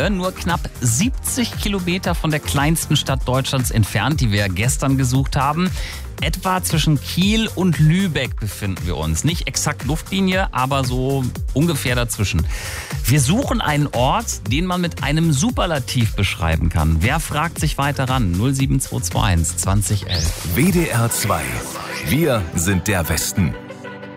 Höhe, nur knapp 70 Kilometer von der kleinsten Stadt Deutschlands entfernt, die wir gestern gesucht haben. Etwa zwischen Kiel und Lübeck befinden wir uns. Nicht exakt Luftlinie, aber so ungefähr dazwischen. Wir suchen einen Ort, den man mit einem Superlativ beschreiben kann. Wer fragt sich weiter ran? 07221 2011. WDR 2. Wir sind der Westen.